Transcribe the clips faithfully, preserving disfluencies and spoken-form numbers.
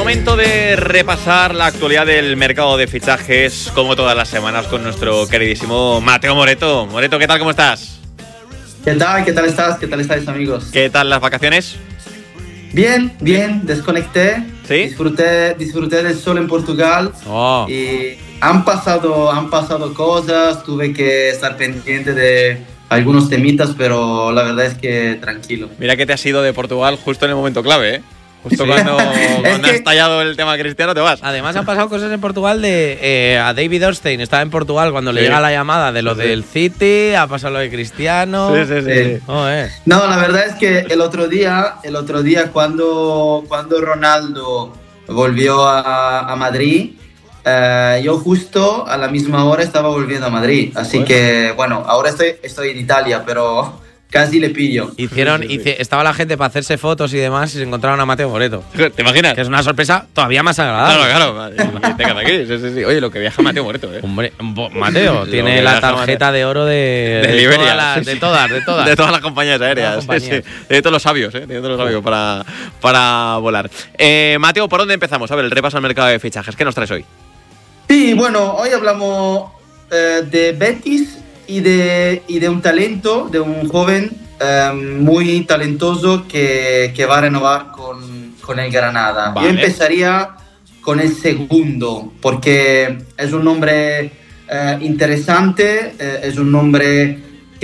Momento de repasar la actualidad del mercado de fichajes, como todas las semanas, con nuestro queridísimo Mateo Moreto. Moreto, ¿qué tal? ¿Cómo estás? ¿Qué tal? ¿Qué tal estás? ¿Qué tal estáis, amigos? ¿Qué tal las vacaciones? Bien, bien, desconecté. ¿Sí? Disfruté, disfruté del sol en Portugal. Oh. Y han pasado, han pasado cosas, tuve que estar pendiente de algunos temitas, pero la verdad es que tranquilo. Mira que te has ido de Portugal justo en el momento clave, ¿eh? Justo Sí. cuando, cuando que... has tallado el tema cristiano te vas. Además han pasado cosas en Portugal de eh, a David Orstein estaba en Portugal cuando Sí. le llega la llamada de lo Sí. del City, ha pasado lo de Cristiano. Sí, sí, sí. Sí. Oh, eh. No, la verdad es que el otro día, el otro día cuando, cuando Ronaldo volvió a, a Madrid, eh, yo justo a la misma hora estaba volviendo a Madrid. Así Bueno. que, bueno, ahora estoy, estoy en Italia, pero casi le pillo. Hicieron, Sí, sí, sí. hice- estaba la gente para hacerse fotos y demás y se encontraron a Mateo Moreto. ¿Te imaginas? Que es una sorpresa todavía más agradable. Claro, claro. Te quedas aquí. Sí, sí, sí. Oye, lo que viaja Mateo Moreto, ¿eh? Hombre, bo- Mateo Lo tiene que la viaja tarjeta de oro de, De de Liberia, todas las- sí, de sí. todas, de todas. De todas las compañías aéreas. Todas las Sí, compañías. sí. De todos los sabios, ¿eh? De todos los sabios para, para volar. Eh, Mateo, ¿por dónde empezamos? A ver, el repaso al mercado de fichajes. ¿Qué nos traes hoy? Sí, bueno, hoy hablamos eh, de Betis y de, y de un talento, de un joven eh, muy talentoso que, que va a renovar con, con el Granada. Vale. Yo empezaría con el segundo, porque es un nombre eh, interesante, eh, es un nombre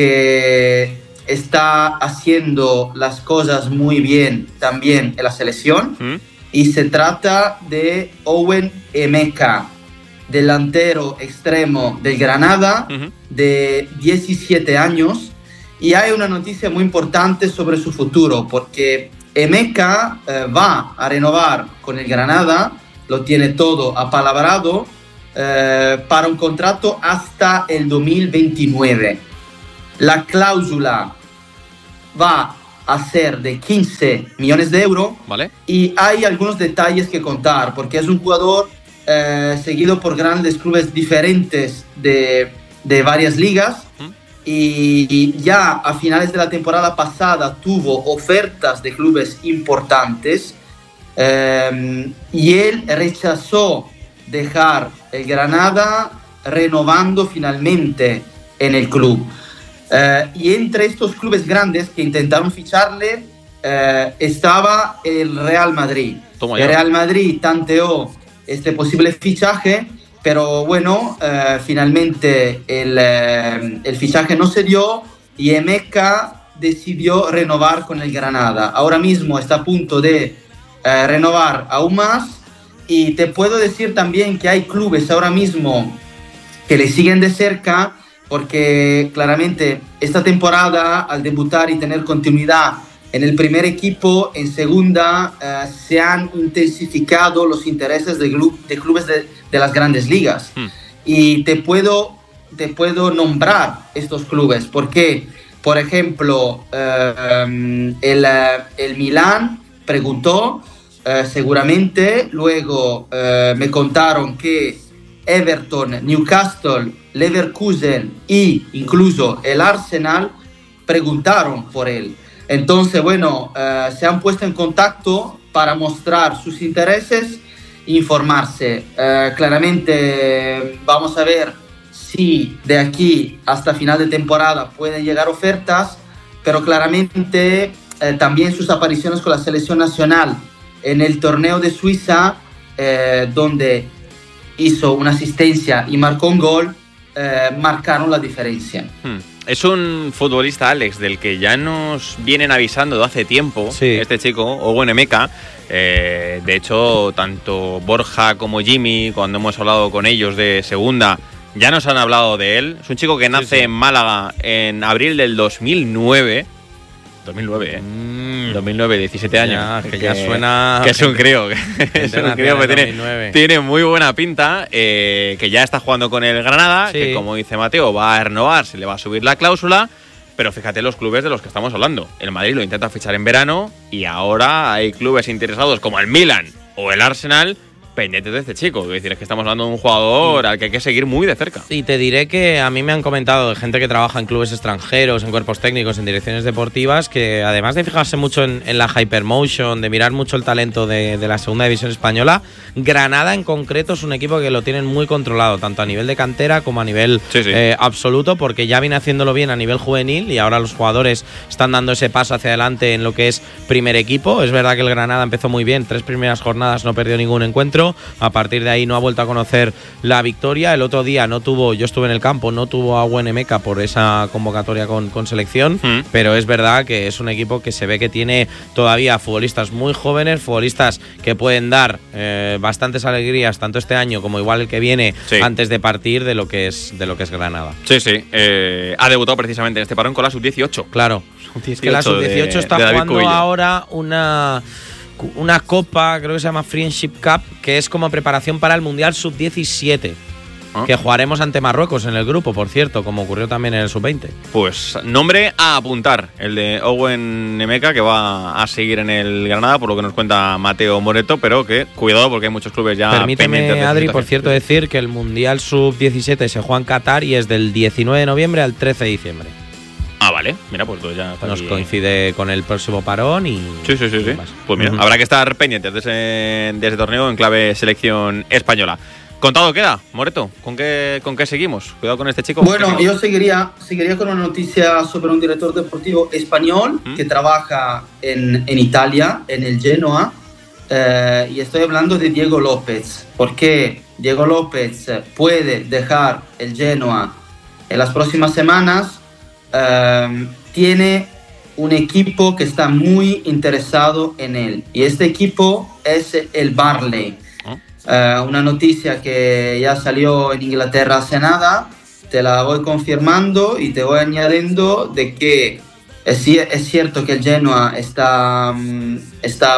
que está haciendo las cosas muy bien también en la selección, ¿Mm? y se trata de Owen Emeka, delantero extremo del Granada, Ujú. de diecisiete años, y hay una noticia muy importante sobre su futuro, porque Emeka eh, va a renovar con el Granada, lo tiene todo apalabrado, eh, para un contrato hasta el dos mil veintinueve. La cláusula va a ser de quince millones de euros, ¿Vale? y hay algunos detalles que contar, porque es un jugador eh, seguido por grandes clubes diferentes de, de varias ligas, ¿Mm? y, y ya a finales de la temporada pasada tuvo ofertas de clubes importantes, eh, y él rechazó dejar el Granada renovando finalmente en el club. Eh, y entre estos clubes grandes que intentaron ficharle eh, estaba el Real Madrid. Toma El ya. Real Madrid tanteó este posible fichaje, pero bueno, eh, finalmente el, eh, el fichaje no se dio y Emeka decidió renovar con el Granada. Ahora mismo está a punto de eh, renovar aún más, y te puedo decir también que hay clubes ahora mismo que le siguen de cerca, porque claramente esta temporada, al debutar y tener continuidad en el primer equipo, en segunda eh, se han intensificado los intereses de, club, de clubes de, de las grandes ligas. Hmm. Y te puedo, te puedo nombrar estos clubes, porque, por ejemplo, eh, el, el Milán preguntó, eh, seguramente, luego eh, me contaron que Everton, Newcastle, Leverkusen e incluso el Arsenal preguntaron por él. Entonces, bueno, eh, se han puesto en contacto para mostrar sus intereses e informarse. Eh, claramente vamos a ver si de aquí hasta final de temporada pueden llegar ofertas, pero claramente eh, también sus apariciones con la selección nacional en el torneo de Suiza, eh, donde hizo una asistencia y marcó un gol, eh, marcaron la diferencia. Hmm. Es un futbolista, Alex, del que ya nos vienen avisando de hace tiempo, Sí. este chico, Owen Emeka. Eh, de hecho, tanto Borja como Jimmy, cuando hemos hablado con ellos de segunda, ya nos han hablado de él. Es un chico que nace Sí, sí. en Málaga en abril del dos mil nueve. dos mil nueve, ¿eh? Mm. dos mil nueve, diecisiete años. Ya, que ya suena- Que es un crío. Que es un crío que nació en tiene, dos mil nueve. tiene muy buena pinta. eh, que ya está jugando con el Granada. Sí. Que, como dice Mateo, va a renovar, se le va a subir la cláusula. Pero fíjate los clubes de los que estamos hablando. El Madrid lo intenta fichar en verano. Y ahora hay clubes interesados como el Milan o el Arsenal pendientes de este chico. Es decir, es que estamos hablando de un jugador al que hay que seguir muy de cerca. Y te diré que a mí me han comentado de gente que trabaja en clubes extranjeros, en cuerpos técnicos, en direcciones deportivas, que además de fijarse mucho en, en la hypermotion, de mirar mucho el talento de, de la segunda división española, Granada en concreto es un equipo que lo tienen muy controlado, tanto a nivel de cantera como a nivel sí, sí. Eh, absoluto, porque ya viene haciéndolo bien a nivel juvenil y ahora los jugadores están dando ese paso hacia adelante en lo que es primer equipo. Es verdad que el Granada empezó muy bien, tres primeras jornadas no perdió ningún encuentro. A partir de ahí no ha vuelto a conocer la victoria. El otro día no tuvo, yo estuve en el campo, no tuvo a Buenemeca por esa convocatoria con, con selección, mm. pero es verdad que es un equipo que se ve que tiene todavía futbolistas muy jóvenes, futbolistas que pueden dar eh, bastantes alegrías tanto este año como igual el que viene, sí. antes de partir de lo que es de lo que es Granada. Sí, sí. Eh, ha debutado precisamente en este parón con la sub dieciocho. Claro. sub dieciocho es que la sub dieciocho de, está de jugando Cubilla. ahora una una copa, creo que se llama Friendship Cup, que es como preparación para el Mundial sub diecisiete. ¿Ah? Que jugaremos ante Marruecos en el grupo, por cierto, como ocurrió también en el sub veinte. Pues nombre a apuntar, el de Owen Nemeka, que va a seguir en el Granada, por lo que nos cuenta Mateo Moreto, pero que cuidado porque hay muchos clubes ya. Permíteme, Adri, por cierto, decir que el Mundial sub diecisiete se juega en Qatar y es del diecinueve de noviembre al trece de diciembre. Ah, vale. Mira, pues ya nos aquí. Coincide con el próximo parón y… Sí, sí, sí. sí. Pues mira, uh-huh. habrá que estar pendientes de ese, de ese torneo en clave selección española. ¿Contado queda, Moreto? ¿Con qué, con qué seguimos? Cuidado con este chico. Bueno, yo seguiría, seguiría con una noticia sobre un director deportivo español ¿Mm? que trabaja en, en Italia, en el Genoa, eh, y estoy hablando de Diego López, porque Diego López puede dejar el Genoa en las próximas semanas. Uh, tiene un equipo que está muy interesado en él y este equipo es el Burnley. Uh, una noticia que ya salió en Inglaterra hace nada, te la voy confirmando y te voy añadiendo de que es, es cierto que el Genoa está, um, está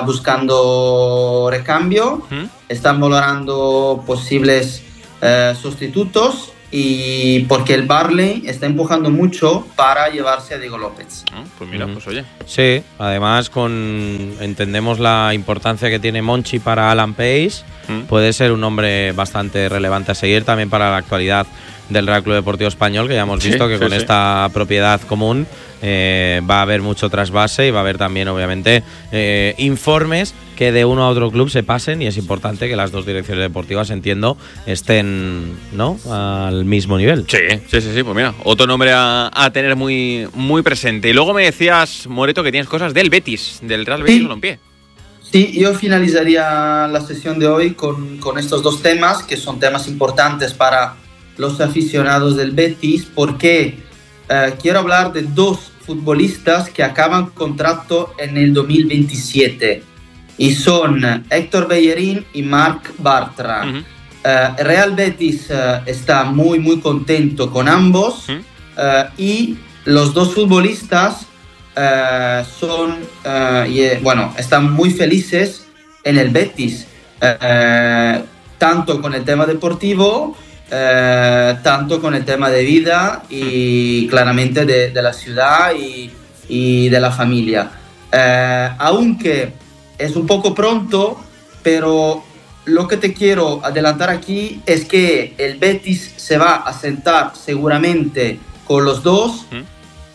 buscando recambio, ¿Mm? están valorando posibles uh, sustitutos. Y porque el Burnley está empujando mucho para llevarse a Diego López. Ah, pues mira, pues oye. Sí, además con entendemos la importancia que tiene Monchi para Alan Pace. ¿Mm? Puede ser un hombre bastante relevante a seguir también para la actualidad del Real Club Deportivo Español, que ya hemos visto sí, que sí, con sí. esta propiedad común eh, va a haber mucho trasvase y va a haber también, obviamente, eh, informes que de uno a otro club se pasen y es importante que las dos direcciones deportivas, entiendo, estén, ¿no?, al mismo nivel. Sí, sí, sí, sí. Pues mira, otro nombre a, a tener muy, muy presente. Y luego me decías, Moreto, que tienes cosas del Betis, del Real Betis Balompié. Sí, yo finalizaría la sesión de hoy con, con estos dos temas, que son temas importantes para los aficionados del Betis, porque eh, quiero hablar de dos futbolistas que acaban contrato en el dos mil veintisiete y son Héctor Bellerín y Marc Bartra. Uh-huh. eh, Real Betis eh, está muy muy contento con ambos. Uh-huh. eh, y los dos futbolistas eh, son eh, y, eh, bueno, están muy felices en el Betis, eh, eh, tanto con el tema deportivo, Eh, tanto con el tema de vida y claramente de, de la ciudad y, y de la familia. Eh, aunque es un poco pronto, pero lo que te quiero adelantar aquí es que el Betis se va a sentar seguramente con los dos ¿Mm?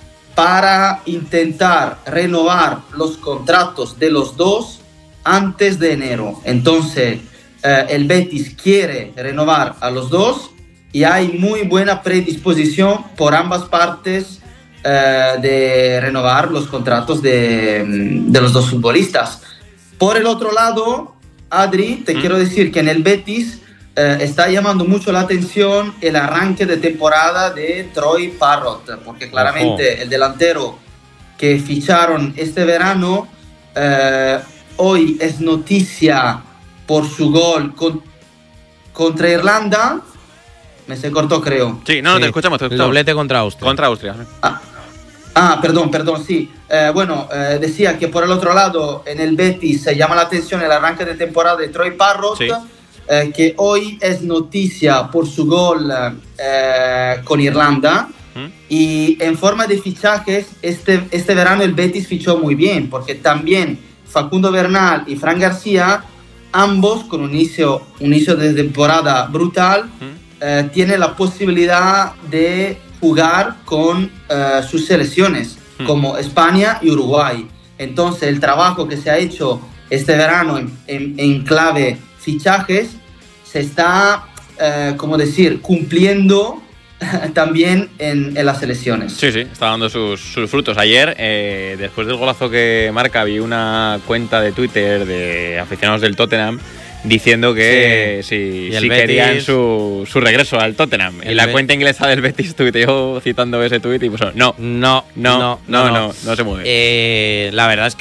para intentar renovar los contratos de los dos antes de enero. Entonces Uh, el Betis quiere renovar a los dos y hay muy buena predisposición por ambas partes uh, de renovar los contratos de, de los dos futbolistas. Por el otro lado, Adri, te ¿Mm? quiero decir que en el Betis uh, está llamando mucho la atención el arranque de temporada de Troy Parrott, porque claramente oh. el delantero que ficharon este verano uh, hoy es noticia por su gol con, contra Irlanda. Me se cortó, creo. Sí, no, no sí. te escuchamos. Te escuchamos. El doblete contra Austria. Contra Austria. Ah, ah perdón, perdón, sí. Eh, bueno, eh, decía que por el otro lado, en el Betis se llama la atención el arranque de temporada de Troy Parrott, sí. eh, que hoy es noticia por su gol eh, con Irlanda. ¿Mm? Y en forma de fichajes, este, este verano el Betis fichó muy bien, porque también Facundo Bernal y Fran García ambos con un inicio, un inicio de temporada brutal, mm. eh, tienen la posibilidad de jugar con eh, sus selecciones, mm. como España y Uruguay. Entonces el trabajo que se ha hecho este verano en, en, en clave fichajes se está, eh, como decir, cumpliendo también en, en las selecciones. Sí, sí, está dando sus, sus frutos. Ayer, eh, después del golazo que marca, vi una cuenta de Twitter de aficionados del Tottenham diciendo que sí, sí, sí querían su, su regreso al Tottenham. Y la Be- cuenta inglesa del Betis tuiteó citando ese tuit y pues no, no, no, no, no, no, no, no, no se mueve. Eh, la verdad es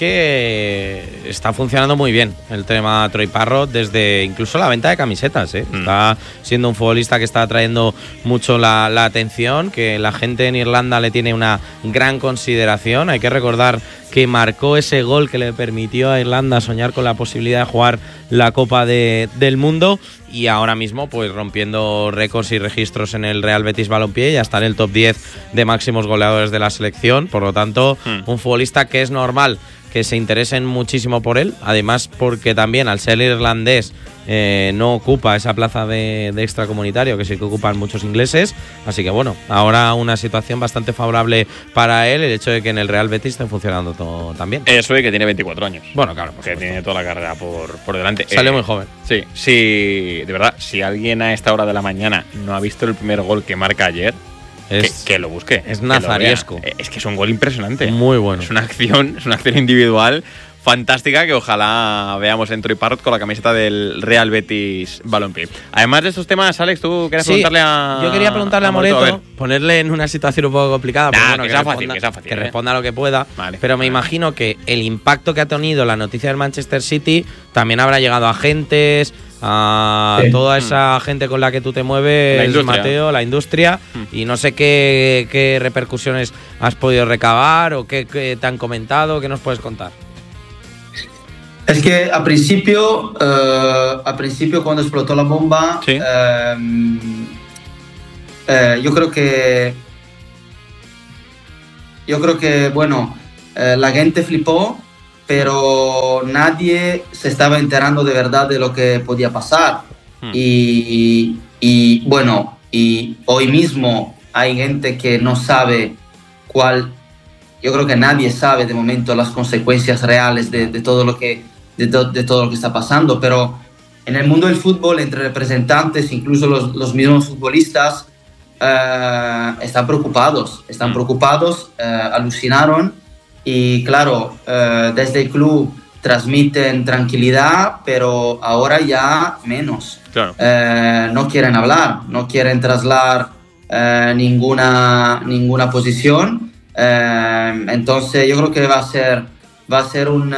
que está funcionando muy bien el tema Troy Parrott, desde incluso la venta de camisetas. ¿eh? Mm. Está siendo un futbolista que está atrayendo mucho la, la atención, que la gente en Irlanda le tiene una gran consideración. Hay que recordar que marcó ese gol que le permitió a Irlanda soñar con la posibilidad de jugar la Copa de, del Mundo, y ahora mismo pues rompiendo récords y registros en el Real Betis Balompié, ya está en el top diez de máximos goleadores de la selección. Por lo tanto, hmm. un futbolista que es normal que se interesen muchísimo por él, además porque también al ser irlandés eh, no ocupa esa plaza de, de extracomunitario que sí que ocupan muchos ingleses, así que bueno, ahora una situación bastante favorable para él, el hecho de que en el Real Betis esté funcionando todo también. Eso y que tiene veinticuatro años. Bueno, claro, que tiene toda la carrera por, por delante. Salió eh, muy joven. Sí, sí, de verdad, si alguien a esta hora de la mañana no ha visto el primer gol que marca ayer, Es, que, que lo busque. Es nazariesco. Es que es un gol impresionante. Muy bueno. Es una acción, es una acción individual fantástica que ojalá veamos en Troy Parrott con la camiseta del Real Betis Balompié. Además de estos temas, Alex, ¿tú querías sí, preguntarle a yo quería preguntarle a, a Moreto, a ponerle en una situación un poco complicada, nah, pero bueno, que, que, sea responda, fácil, que sea fácil, que ¿eh? responda lo que pueda. Vale, pero me vale. imagino que el impacto que ha tenido la noticia del Manchester City también habrá llegado a agentes, a sí. toda esa mm. gente con la que tú te mueves, la Mateo, la industria, mm. y no sé qué, qué repercusiones has podido recabar o qué, qué te han comentado, qué nos puedes contar. Es que a principio, uh, a principio cuando explotó la bomba, ¿sí? uh, uh, yo creo que, yo creo que, bueno, uh, la gente flipó, pero nadie se estaba enterando de verdad de lo que podía pasar. Hmm. Y, y bueno, y hoy mismo hay gente que no sabe cuál, yo creo que nadie sabe de momento las consecuencias reales de, de todo lo que De, to- de todo lo que está pasando, pero en el mundo del fútbol, entre representantes, incluso los, los mismos futbolistas, uh, están preocupados, están preocupados, uh, alucinaron, y claro, uh, desde el club transmiten tranquilidad, pero ahora ya menos. Claro. Uh, no quieren hablar, no quieren trasladar uh, ninguna, ninguna posición, uh, entonces yo creo que va a ser va a ser un,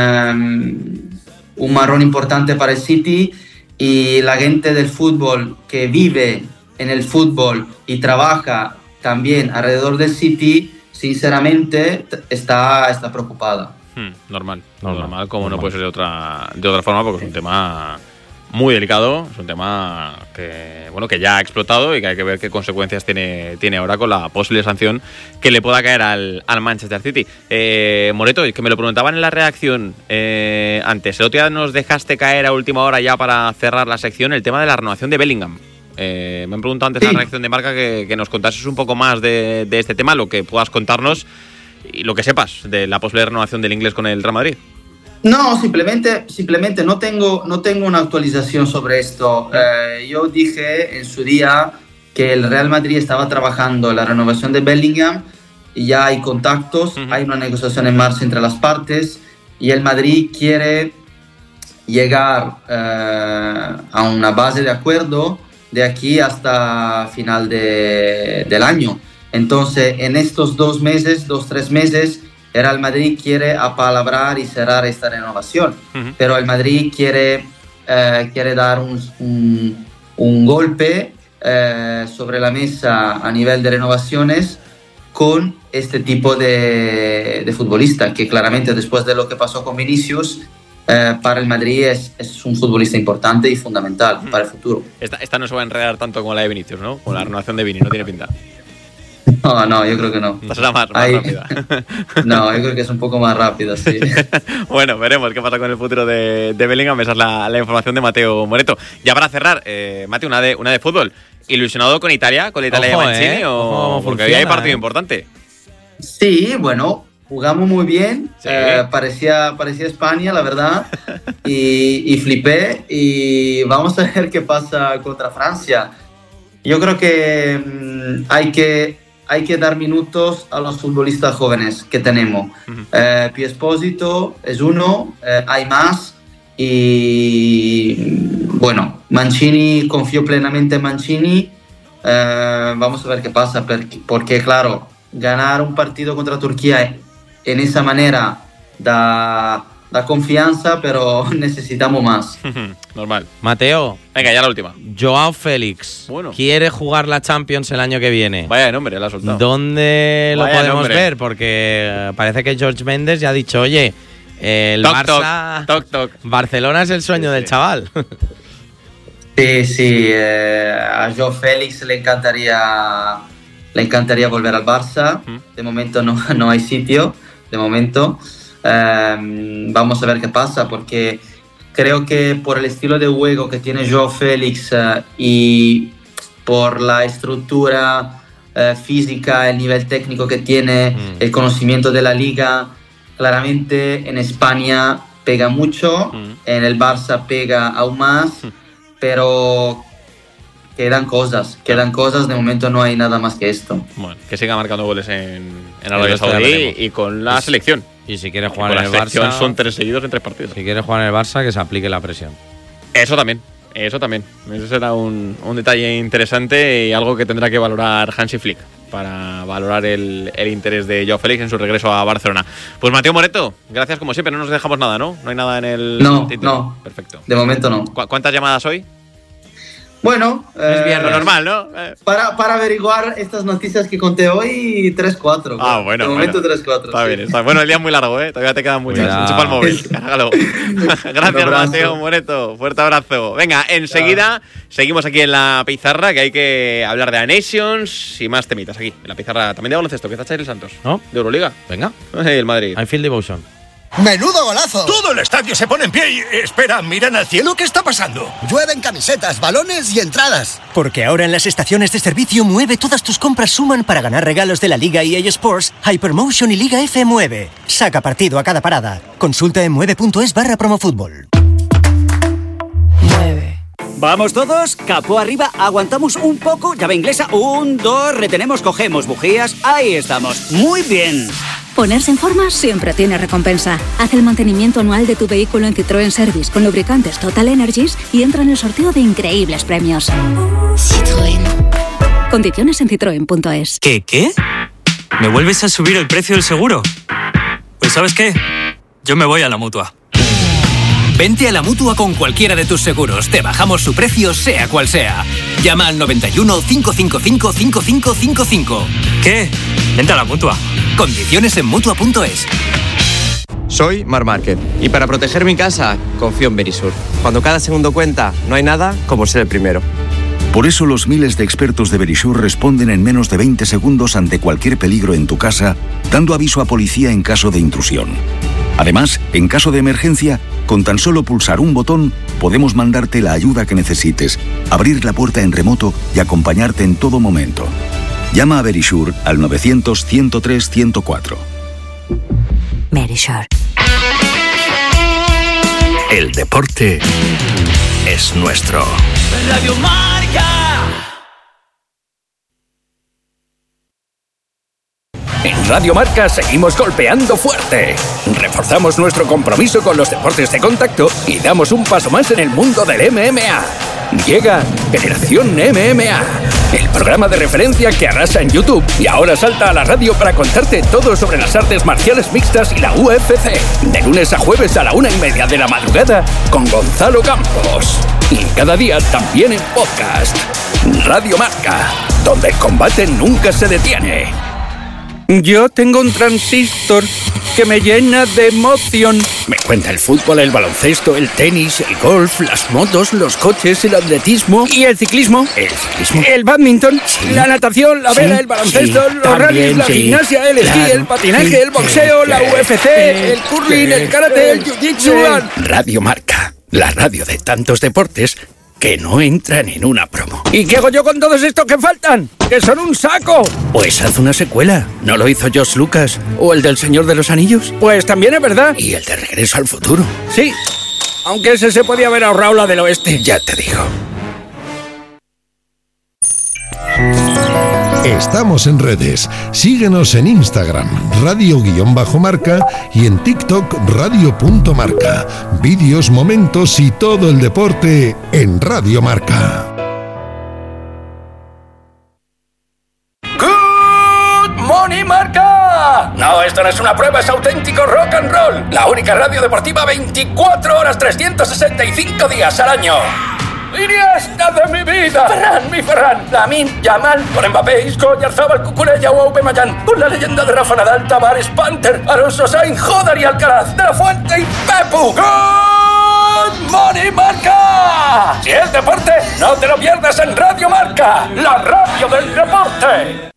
um, un marrón importante para el City, y la gente del fútbol que vive en el fútbol y trabaja también alrededor del City, sinceramente está, está preocupada. Hmm, normal, normal, normal, como normal. No puede ser de otra, de otra forma, porque es un tema muy delicado, es un tema que bueno que ya ha explotado y que hay que ver qué consecuencias tiene, tiene ahora con la posible sanción que le pueda caer al, al Manchester City. Eh, Moreto, que me lo preguntaban en la redacción eh, antes, el otro día nos dejaste caer a última hora ya para cerrar la sección el tema de la renovación de Bellingham. Eh, me han preguntado antes sí. en la redacción de Marca que, que nos contases un poco más de, de este tema, lo que puedas contarnos y lo que sepas de la posible renovación del inglés con el Real Madrid. No, simplemente, simplemente no tengo, no tengo una actualización sobre esto. Eh, yo dije en su día que el Real Madrid estaba trabajando en la renovación de Bellingham, y ya hay contactos, uh-huh. hay una negociación en marcha entre las partes, y el Madrid quiere llegar eh, a una base de acuerdo de aquí hasta final de, del año. Entonces, en estos dos meses, dos, tres meses, el Real Madrid quiere apalabrar y cerrar esta renovación, uh-huh. pero el Madrid quiere, eh, quiere dar un, un, un golpe eh, sobre la mesa a nivel de renovaciones con este tipo de, de futbolista, que claramente después de lo que pasó con Vinicius, eh, para el Madrid es, es un futbolista importante y fundamental uh-huh. para el futuro. Esta, esta no se va a enredar tanto como la de Vinicius, ¿no? Con la renovación de Vini, no tiene pinta. No, no, yo creo que no. Esta será más, más Ahí- rápida. No, yo creo que es un poco más rápido, sí. Bueno, veremos qué pasa con el futuro de, de Bellingham. Esa es la, la información de Mateo Moreto. Ya para cerrar, eh, Mateo, una de, una de fútbol. ¿Ilusionado con Italia? ¿Con la Italia Ojo, de Mancini? eh, o- ojo cómo porque hoy hay funciona, partido eh. importante. Sí, bueno, jugamos muy bien. Sí. Eh, parecía, parecía España, la verdad. Y, y flipé. Y vamos a ver qué pasa contra Francia. Yo creo que mm, hay que hay que dar minutos a los futbolistas jóvenes que tenemos. Ujú. Eh, Pio Esposito es uno, eh, hay más. Y bueno, Mancini, confío plenamente en Mancini. Eh, vamos a ver qué pasa, porque, porque claro, ganar un partido contra Turquía en esa manera da, da confianza, pero necesitamos más. Normal. Mateo, Venga, ya la última. Joao Félix Bueno. quiere jugar la Champions el año que viene. Vaya de nombre, la ha soltado. ¿Dónde lo Vaya podemos nombre. ver? Porque eh, parece que George Mendes ya ha dicho, oye, el Toc, Barça... toc, toc, toc. Barcelona es el sueño Sí, del sí. chaval. Sí, sí, eh, a Joao Félix le encantaría, le encantaría volver al Barça. Ujú. De momento no, no hay sitio, de momento. Eh, vamos a ver qué pasa, porque creo que por el estilo de juego que tiene Joao Félix eh, y por la estructura eh, física, el nivel técnico que tiene, Mm. el conocimiento de la liga, claramente en España pega mucho, Mm. en el Barça pega aún más, pero quedan cosas, quedan cosas, de momento no hay nada más que esto. Bueno, que siga marcando goles en, en El Arabia resto ya Saudí veremos. y con la Pues- selección. Y si quiere Con jugar en la el selección Barça, son tres seguidos en tres partidos. si quiere jugar en el Barça, que se aplique la presión. Eso también, eso también. Eso será un, un detalle interesante y algo que tendrá que valorar Hansi Flick para valorar el, el interés de Joao Félix en su regreso a Barcelona. Pues Mateo Moreto, gracias como siempre. No nos dejamos nada, ¿no? No hay nada en el No, título. no. Perfecto. De momento no. ¿Cu- ¿Cuántas llamadas hoy? Bueno, Es eh, bien, lo normal, ¿no? Eh, Para, para averiguar estas noticias que conté hoy, tres cuatro. Ah, bueno. De momento bueno. tres cuatro. Está bien, está bueno. El día es muy largo, ¿eh? Todavía te quedan muchas. Cuidado. Enchufa el móvil, cárgalo. Gracias, Un abrazo. Mateo Moreto. Fuerte abrazo. Venga, enseguida seguimos aquí en la pizarra, que hay que hablar de la Nations y más temitas aquí. En la pizarra también de baloncesto, que está Chayre Santos. ¿No? De Euroliga. Venga, Ay, el Madrid. I feel devotion. ¡Menudo golazo! Todo el estadio se pone en pie y... Espera, miran al cielo, ¿qué está pasando? Llueven camisetas, balones y entradas. Porque ahora en las estaciones de servicio Mueve todas tus compras suman para ganar regalos de la Liga E A Sports, Hypermotion y Liga F Mueve. Saca partido a cada parada. Consulta en mueve.es barra promofútbol. ¿Vamos todos? Capó arriba, aguantamos un poco, llave inglesa, un, dos, retenemos, cogemos bujías, ahí estamos, muy bien. Ponerse en forma siempre tiene recompensa. Haz el mantenimiento anual de tu vehículo en Citroën Service con lubricantes Total Energies y entra en el sorteo de increíbles premios. Citroën. Condiciones en citroen punto es. ¿Qué, qué? ¿Me vuelves a subir el precio del seguro? Pues ¿sabes qué? Yo me voy a la Mutua. Vente a la Mutua con cualquiera de tus seguros. Te bajamos su precio, sea cual sea. Llama al noventa y uno, cinco cinco cinco, cinco cinco cinco cinco. ¿Qué? Vente a la Mutua. Condiciones en Mutua punto es. Soy Mar Márquez y para proteger mi casa confío en Verisur. Cuando cada segundo cuenta, no hay nada como ser el primero. Por eso los miles de expertos de Verisur responden en menos de veinte segundos ante cualquier peligro en tu casa, dando aviso a policía en caso de intrusión. Además, en caso de emergencia, con tan solo pulsar un botón, podemos mandarte la ayuda que necesites, abrir la puerta en remoto y acompañarte en todo momento. Llama a Verisur al novecientos, ciento tres, ciento cuatro. Verisur. El deporte es nuestro. Radio Marca. En Radio Marca seguimos golpeando fuerte. Reforzamos nuestro compromiso con los deportes de contacto y damos un paso más en el mundo del M M A. Llega Generación M M A, el programa de referencia que arrasa en YouTube y ahora salta a la radio para contarte todo sobre las artes marciales mixtas y la U F C. De lunes a jueves a la una y media de la madrugada con Gonzalo Campos. Y cada día también en podcast. Radio Marca, donde el combate nunca se detiene. Yo tengo un transistor que me llena de emoción. Me cuenta el fútbol, el baloncesto, el tenis, el golf, las motos, los coches, el atletismo y el ciclismo. El ciclismo. El badminton, sí, la natación, la vela, sí, el baloncesto, sí, los rallies, la sí, gimnasia, el esquí, claro, el patinaje, sí, el boxeo, sí, la U F C, el curling, el karate, el jiu-jitsu. Radio Marca, la radio de tantos deportes que no entran en una promo. ¿Y qué hago yo con todos estos que faltan? ¡Que son un saco! Pues haz una secuela. ¿No lo hizo George Lucas? ¿O el del Señor de los Anillos? Pues también es verdad. ¿Y el de Regreso al Futuro? Sí, aunque ese se podía haber ahorrado la del oeste. Ya te digo. Estamos en redes. Síguenos en Instagram, radio-marca, y en TikTok, radio.marca. Vídeos, momentos y todo el deporte en Radio Marca. ¡Good morning, Marca! No, esto no es una prueba, es auténtico rock and roll. La única radio deportiva veinticuatro horas, trescientos sesenta y cinco días al año. ¡Iniesta de mi vida! ¡Ferran, mi Ferran! Lamine Yamal, con Mbappé, Isco, Oyarzabal, Cucurella o Aubameyang, con la leyenda de Rafa Nadal, Tavares, Panther, Alonso Sainz, Jodar y Alcaraz, De La Fuente y Pepu. ¡Good morning, Marca! Si es deporte, no te lo pierdas en Radio Marca, la radio del deporte.